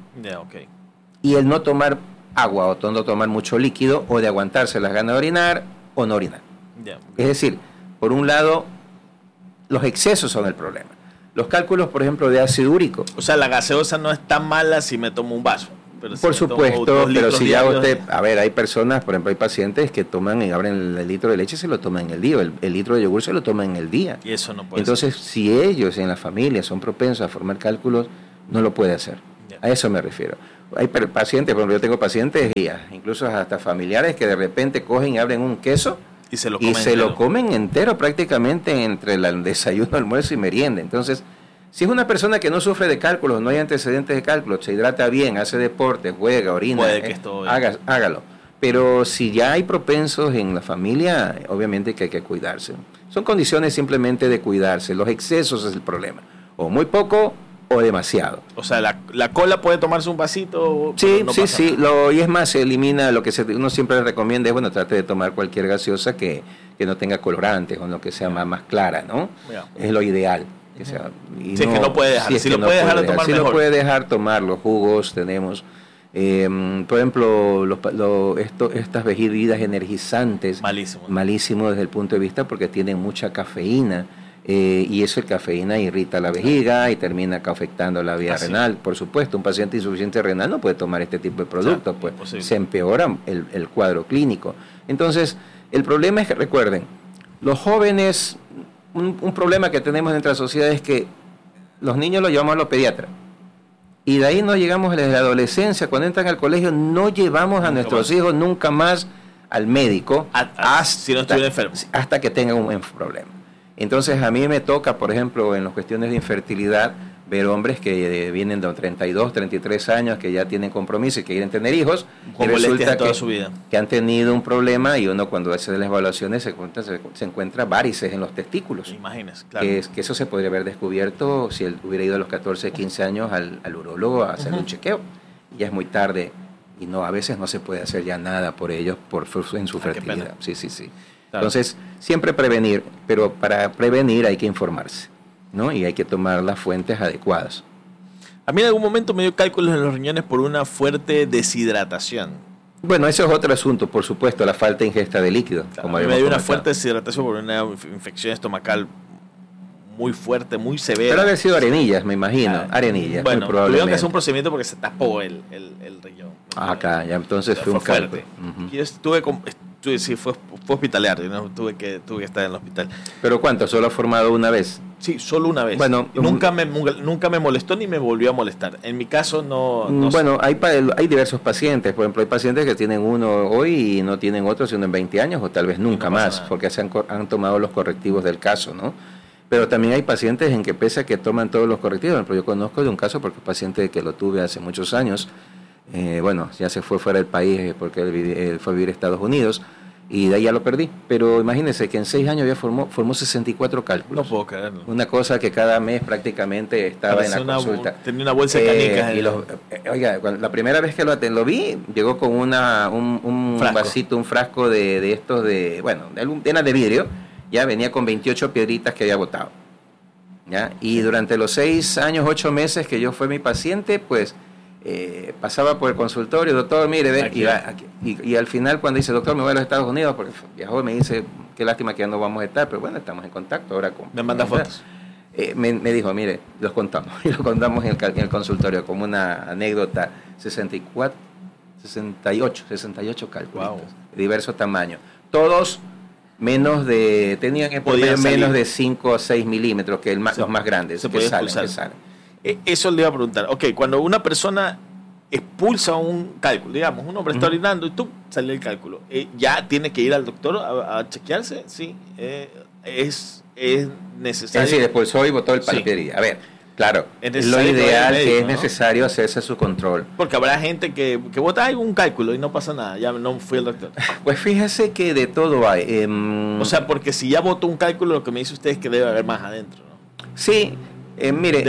y el no tomar agua o no tomar mucho líquido o de aguantarse las ganas de orinar o no orinar. Es decir, por un lado, los excesos son el problema. Los cálculos, por ejemplo, de ácido úrico. O sea, la gaseosa no es tan mala si me tomo un vaso. Pero por supuesto, pero si ya usted... A ver, hay personas, por ejemplo, hay pacientes que toman y abren el litro de leche y se lo toman en el día, el litro de yogur se lo toman en el día. Y eso no puede Entonces, ser. Si ellos en la familia son propensos a formar cálculos, no lo puede hacer. A eso me refiero. Hay pacientes, por ejemplo, yo tengo pacientes, incluso hasta familiares, que de repente cogen y abren un queso y se lo comen entero prácticamente entre el desayuno, almuerzo y merienda. Entonces, si es una persona que no sufre de cálculos, no hay antecedentes de cálculos, se hidrata bien, hace deporte, juega, orina, hágalo. Pero si ya hay propensos en la familia, obviamente que hay que cuidarse. Son condiciones simplemente de cuidarse. Los excesos es el problema. O muy poco o demasiado. O sea, la cola puede tomarse un vasito. Sí, sí. Y es más, se elimina lo que uno siempre le recomienda es, trate de tomar cualquier gaseosa que no tenga colorantes o lo que sea más clara, ¿no? Es lo ideal. Que sea, si es que no puede dejar, si lo puede dejar de tomar mejor. Si lo puede dejar tomar, los jugos tenemos, por ejemplo, estas bebidas energizantes, malísimo desde el punto de vista porque tienen mucha cafeína, y eso, la cafeína irrita la vejiga y termina afectando la vía renal. Por supuesto, un paciente insuficiente renal no puede tomar este tipo de productos, pues se empeora el cuadro clínico. Entonces, el problema es que, recuerden, los jóvenes... Un problema que tenemos en nuestra sociedad es que los niños los llevamos a los pediatras y de ahí no llegamos desde la adolescencia, cuando entran al colegio no llevamos a nuestros hijos nunca más al médico si no estuvieran enfermos, hasta que tengan un problema. Entonces a mí me toca, por ejemplo, en las cuestiones de infertilidad, ver hombres que vienen de 32, 33 años, que ya tienen compromiso y que quieren tener hijos, y resulta que han tenido un problema, y uno cuando hace las evaluaciones se encuentra varices en los testículos. Imagínese, claro. Que eso se podría haber descubierto si él hubiera ido a los 14, 15 años al urólogo a hacer un chequeo. Y ya es muy tarde, y a veces no se puede hacer ya nada por ellos en su fertilidad. Sí. Claro. Entonces, siempre prevenir, pero para prevenir hay que informarse, ¿no? Y hay que tomar las fuentes adecuadas. A mí en algún momento me dio cálculos en los riñones por una fuerte deshidratación. Bueno, eso es otro asunto, por supuesto, la falta de ingesta de líquido. Claro, como a mí me dio una fuerte deshidratación por una infección estomacal muy fuerte, muy severa. Pero haber sido arenillas, me imagino. Arenillas, bueno, muy probablemente. Tuvieron que hacer un procedimiento porque se tapó el riñón. Acá, ya entonces fue un fuerte. Y yo Sí, fue hospitalario, ¿no? Tuve que estar en el hospital. ¿Pero cuánto? ¿Solo ha formado una vez? Sí, solo una vez. Bueno, nunca me molestó ni me volvió a molestar. En mi caso no bueno, hay diversos pacientes. Por ejemplo, hay pacientes que tienen uno hoy y no tienen otro sino en 20 años o tal vez nunca más, porque han tomado los correctivos del caso, ¿no? Pero también hay pacientes en que pese a que toman todos los correctivos, por ejemplo, yo conozco de un caso porque es paciente que lo tuve hace muchos años, bueno, ya se fue fuera del país porque él fue a vivir a Estados Unidos y de ahí ya lo perdí. Pero imagínense que en 6 años ya formó 64 cálculos. No puedo creerlo. Una cosa que cada mes prácticamente estaba en la consulta. Tenía una bolsa de canicas. Oiga, la primera vez que lo vi, llegó con un vasito, un frasco de estos de vidrio. Ya venía con 28 piedritas que había botado. ¿Ya? Y durante los 6 años, 8 meses que yo fui mi paciente, pues pasaba por el consultorio, doctor, mire, ven, y al final cuando dice, doctor, me voy a los Estados Unidos, porque viajó, me dice, qué lástima que ya no vamos a estar, pero bueno, estamos en contacto ahora con... Me manda fotos. Me dijo, mire, los contamos, y lo contamos en el consultorio como una anécdota, 68 cálculos, wow, de diversos tamaños, todos tenían que poner menos de 5 o 6 milímetros, que los más grandes, que salen. Eso le iba a preguntar. Ok, cuando una persona expulsa un cálculo, digamos, un hombre está orinando y tú sale el cálculo, ¿ya tiene que ir al doctor a chequearse? Sí, es necesario. Es decir, expulsó y botó el piedrilla. A ver, claro, es lo ideal que es necesario hacerse su control. Porque habrá gente que bota un cálculo y no pasa nada, ya no fui al doctor. Pues fíjese que de todo hay. O sea, porque si ya botó un cálculo, lo que me dice usted es que debe haber más adentro, ¿no? Sí. Mire,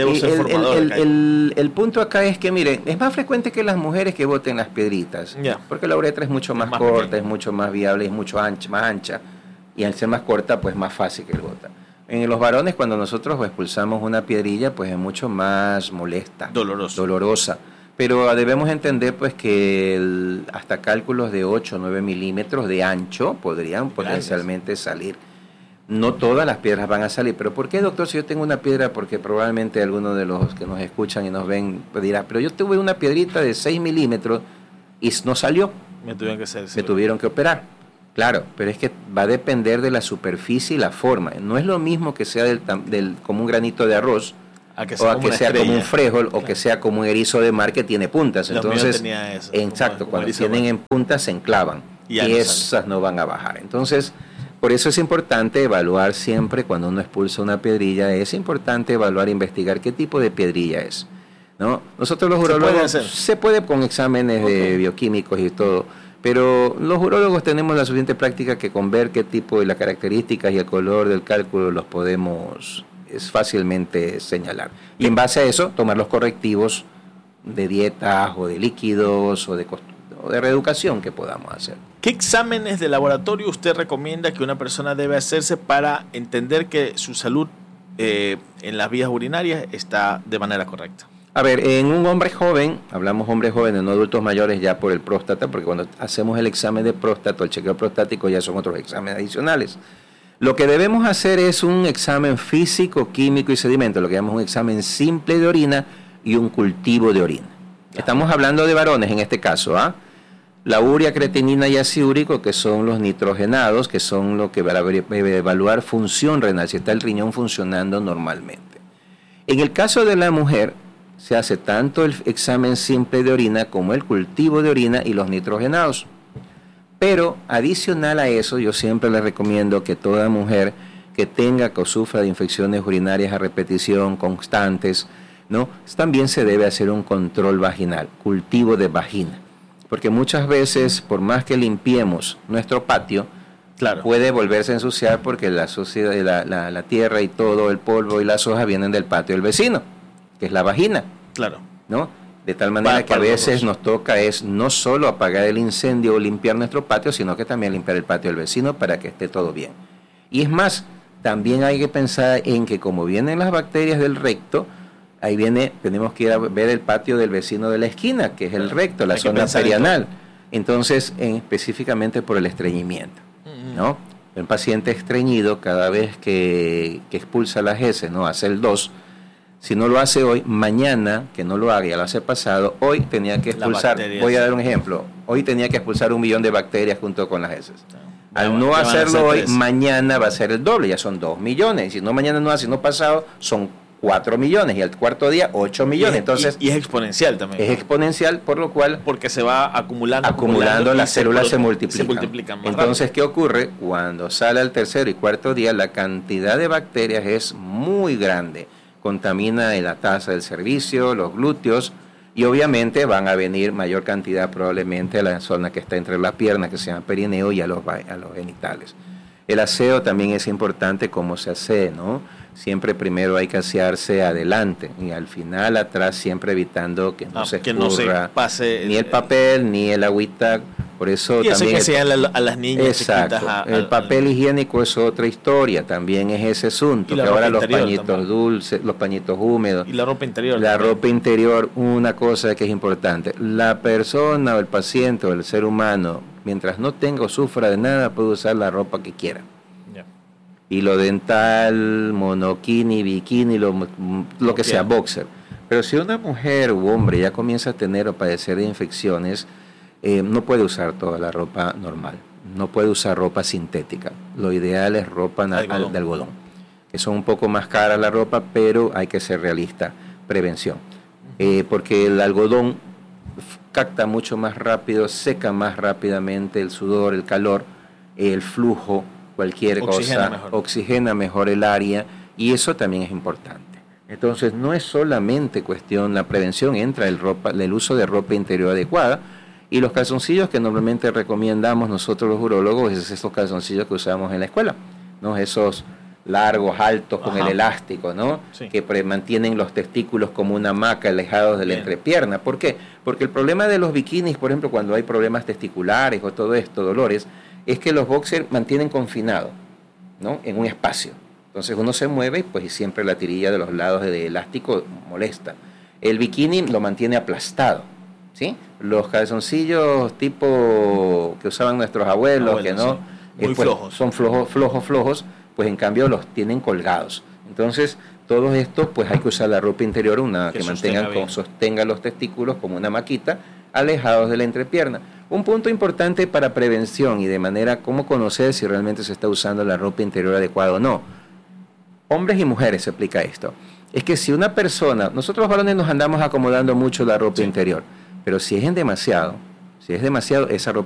el punto acá es que, mire, es más frecuente que las mujeres que boten las piedritas, porque la uretra es mucho más corta, pequeña, es mucho más viable, es mucho más ancha, y al ser más corta, pues más fácil que el bota. En los varones, cuando nosotros expulsamos una piedrilla, pues es mucho más molesta, dolorosa. Pero debemos entender, pues, que hasta cálculos de 8 o 9 milímetros de ancho podrían potencialmente salir. No todas las piedras van a salir. ¿Pero por qué, doctor, si yo tengo una piedra? Porque probablemente algunos de los que nos escuchan y nos ven dirá, pero yo tuve una piedrita de 6 milímetros y no salió. Me tuvieron que operar. Claro, pero es que va a depender de la superficie y la forma. No es lo mismo que sea como un granito de arroz, o a que sea como un frijol, o que sea como un erizo de mar que tiene puntas. Entonces, exacto, cuando tienen en puntas se enclavan y esas no van a bajar. Entonces, por eso es importante evaluar siempre cuando uno expulsa una piedrilla, es importante evaluar e investigar qué tipo de piedrilla es, ¿no? Nosotros los urólogos se puede con exámenes de bioquímicos y todo, pero los urólogos tenemos la suficiente práctica que con ver qué tipo y las características y el color del cálculo los podemos fácilmente señalar. Y en base a eso tomar los correctivos de dietas o de líquidos o de reeducación que podamos hacer. ¿Qué exámenes de laboratorio usted recomienda que una persona debe hacerse para entender que su salud en las vías urinarias está de manera correcta? A ver, en un hombre joven, hablamos hombres jóvenes, no adultos mayores, ya por el próstata, porque cuando hacemos el examen de próstata, el chequeo prostático, ya son otros exámenes adicionales. Lo que debemos hacer es un examen físico, químico y sedimento, lo que llamamos un examen simple de orina y un cultivo de orina. Estamos hablando de varones en este caso, la urea, creatinina y ácido úrico, que son los nitrogenados, que son lo que va a evaluar función renal, si está el riñón funcionando normalmente. En el caso de la mujer, se hace tanto el examen simple de orina como el cultivo de orina y los nitrogenados. Pero adicional a eso, yo siempre les recomiendo que toda mujer que tenga o sufra de infecciones urinarias a repetición constantes, ¿no?, también se debe hacer un control vaginal, cultivo de vagina. Porque muchas veces, por más que limpiemos nuestro patio, puede volverse a ensuciar porque la tierra y todo el polvo y las hojas vienen del patio del vecino, que es la vagina. ¿No? De tal manera que a veces nos toca no solo apagar el incendio o limpiar nuestro patio, sino que también limpiar el patio del vecino para que esté todo bien. Y es más, también hay que pensar en que como vienen las bacterias del recto, tenemos que ir a ver el patio del vecino de la esquina, que es el recto, la zona perianal. Entonces, específicamente por el estreñimiento, ¿no? El paciente estreñido, cada vez que expulsa las heces, ¿no?, hace el 2. Si no lo hace hoy, mañana, que no lo haga, ya lo hace pasado, hoy tenía que expulsar. Voy a dar un ejemplo. Hoy tenía que expulsar 1 millón de bacterias junto con las heces. Al Ya no van a ser hacerlo hoy, 3. mañana va a ser el doble, ya son 2 millones. Y si no mañana no hace, sino pasado, son 4 millones. Y al cuarto día, 8 millones. Entonces, y es exponencial también. es exponencial, por lo cual porque se va acumulando las células se multiplican más Entonces, rápido. ¿qué ocurre? Cuando sale al tercer y cuarto día, la cantidad de bacterias es muy grande. Contamina la taza del cervicio, los glúteos, y obviamente van a venir mayor cantidad probablemente a la zona que está entre las piernas, que se llama perineo, y a los genitales. El aseo también es importante, cómo se hace, ¿no? Siempre primero hay que asearse adelante y al final atrás, siempre evitando que no se escurra pase ni el papel ni el agüita. Por eso y eso también que sean a las niñas exacto, chiquitas. El papel higiénico es otra historia, también es ese asunto. Y la Que ahora ropa los interior pañitos también. dulces, los pañitos húmedos. Y la ropa interior. La también. ropa interior, una cosa que es importante. La persona o el paciente o el ser humano, mientras no tenga o sufra de nada, puede usar la ropa que quiera. Ya. Hilo dental, monokini, bikini, lo que sea, boxer. Pero si una mujer u hombre ya comienza a tener o padecer de infecciones, no puede usar toda la ropa normal. No puede usar ropa sintética. Lo ideal es ropa de algodón. Que son un poco más caras la ropa, pero hay que ser realista. Prevención. Porque el algodón capta mucho más rápido, seca más rápidamente el sudor, el calor, el flujo, cualquier cosa, oxigena mejor el área, y eso también es importante. Entonces no es solamente cuestión, la prevención entra el uso de ropa interior adecuada, y los calzoncillos que normalmente recomendamos nosotros los urólogos es esos calzoncillos que usamos en la escuela, ¿no? Esos largos, altos, con el elástico, ¿no? Sí. Que mantienen los testículos como una hamaca alejados de la entrepierna. ¿Por qué? Porque el problema de los bikinis, por ejemplo, cuando hay problemas testiculares o todo esto, dolores, es que los boxers mantienen confinado, ¿no? En un espacio. Entonces uno se mueve y pues siempre la tirilla de los lados de elástico molesta. El bikini lo mantiene aplastado, ¿sí? Los calzoncillos tipo que usaban nuestros abuelos, que no, sí. Muy pues, flojos. son flojos, pues en cambio los tienen colgados. Entonces, todos estos, pues hay que usar la ropa interior, una que sostenga los testículos como una maquita, alejados de la entrepierna. Un punto importante para prevención y de manera cómo conocer si realmente se está usando la ropa interior adecuada o no. Hombres y mujeres se aplica esto. Es que si una persona, nosotros los varones nos andamos acomodando mucho la ropa interior, pero si es demasiado, esa ropa